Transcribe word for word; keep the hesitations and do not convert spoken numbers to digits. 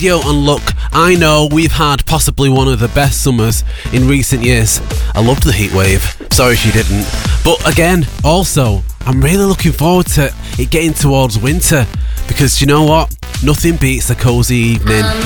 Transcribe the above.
Yo, and look, I know we've had possibly one of the best summers in recent years. I loved the heat wave. Sorry if you didn't. But again, also, I'm really looking forward to it getting towards winter, because you know what? Nothing beats a cosy evening